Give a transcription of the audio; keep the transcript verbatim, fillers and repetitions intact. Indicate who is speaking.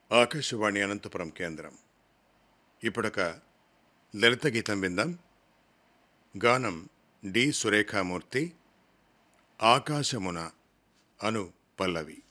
Speaker 1: ఆకాశవాణి అనంతపురం కేంద్రం. ఇప్పుడొక లలిత గీతం విందాం. గానం డి సురేఖామూర్తి. ఆకాశమున అను పల్లవి.